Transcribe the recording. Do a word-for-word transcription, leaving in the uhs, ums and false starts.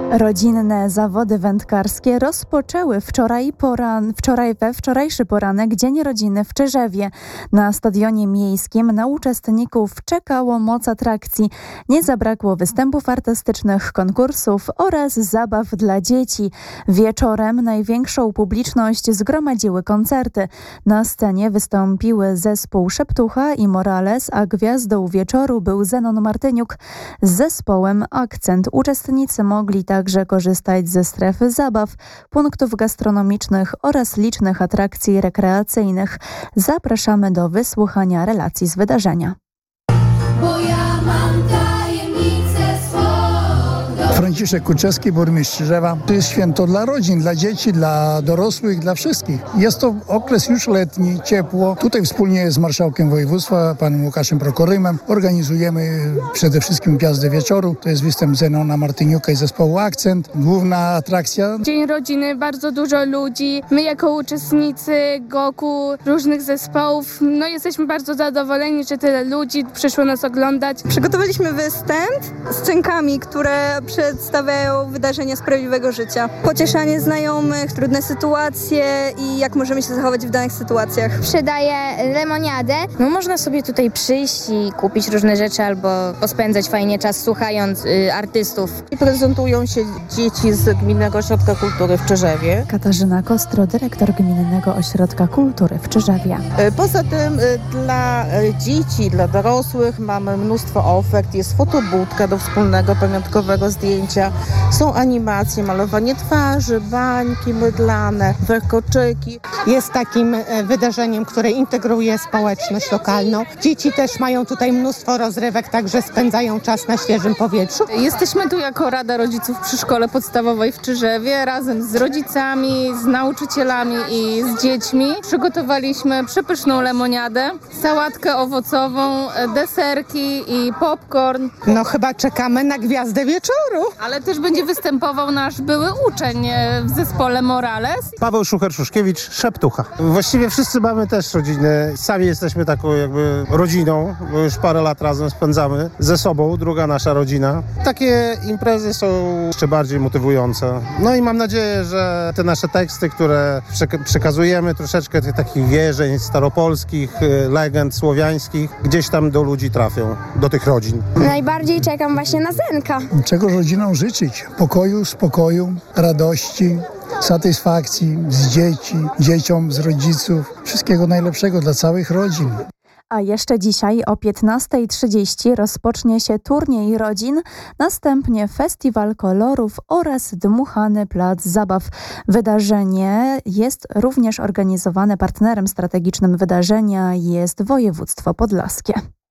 Rodzinne zawody wędkarskie rozpoczęły wczoraj, poran, wczoraj we wczorajszy poranek Dzień Rodziny w Czerzewie. Na stadionie miejskim na uczestników czekało moc atrakcji. Nie zabrakło występów artystycznych, konkursów oraz zabaw dla dzieci. Wieczorem największą publiczność zgromadziły koncerty. Na scenie wystąpiły zespół Szeptucha i Morales, a gwiazdą wieczoru był Zenon Martyniuk z zespołem Akcent. Uczestnicy mogli także korzystać ze strefy zabaw, punktów gastronomicznych oraz licznych atrakcji rekreacyjnych. Zapraszamy do wysłuchania relacji z wydarzenia. Bo ja mam tajemnicę swą. Franciszek Kuczewski, burmistrz Czerzewa. To jest święto dla rodzin, dla dzieci, dla dorosłych, dla wszystkich. Jest to okres już letni, ciepło. Tutaj wspólnie z marszałkiem województwa, panem Łukaszem Prokorymem, organizujemy przede wszystkim gwiazdę wieczoru. To jest występ Zenona Martyniuka i zespołu Akcent. Główna atrakcja. Dzień rodziny, bardzo dużo ludzi. My jako uczestnicy Goku, różnych zespołów, no jesteśmy bardzo zadowoleni, że tyle ludzi przyszło nas oglądać. Przygotowaliśmy występ z scenkami, które przedstawiają wydarzenia z prawdziwego życia. Pocieszanie znajomych, trudne sytuacje i jak możemy się zachować w danych sytuacjach. Sprzedaję lemoniadę. No można sobie tutaj przyjść i kupić różne rzeczy albo pospędzać fajnie czas słuchając y, artystów. I prezentują się dzieci z Gminnego Ośrodka Kultury w Czerzewie. Katarzyna Kostro, dyrektor Gminnego Ośrodka Kultury w Czerzewie. Poza tym dla dzieci, dla dorosłych mamy mnóstwo ofert. Jest fotobudka do wspólnego pamiątkowego zdjęcia. Są animacje, malowanie twarzy, bańki mydlane, warkoczyki. Jest takim wydarzeniem, które integruje społeczność lokalną. Dzieci też mają tutaj mnóstwo rozrywek, także spędzają czas na świeżym powietrzu. Jesteśmy tu jako Rada Rodziców przy Szkole Podstawowej w Czerzewie razem z rodzicami, z nauczycielami i z dziećmi. Przygotowaliśmy przepyszną lemoniadę, sałatkę owocową, deserki i popcorn. No chyba czekamy na gwiazdę wieczoru. Ale też będzie występował nasz były uczeń w zespole Morales. Paweł Szucher-Szuszkiewicz, Szeptucha. Właściwie wszyscy mamy też rodziny. Sami jesteśmy taką jakby rodziną, bo już parę lat razem spędzamy ze sobą, druga nasza rodzina. Takie imprezy są jeszcze bardziej motywujące. No i mam nadzieję, że te nasze teksty, które przekazujemy, troszeczkę tych takich wierzeń staropolskich, legend słowiańskich, gdzieś tam do ludzi trafią, do tych rodzin. Najbardziej czekam właśnie na Zenka. Czego rodzinom życzyć? Pokoju, spokoju, radości, satysfakcji z dzieci, dzieciom, z rodziców. Wszystkiego najlepszego dla całych rodzin. A jeszcze dzisiaj o piętnasta trzydzieści rozpocznie się turniej rodzin, następnie festiwal kolorów oraz dmuchany plac zabaw. Wydarzenie jest również organizowane, partnerem strategicznym wydarzenia jest województwo podlaskie.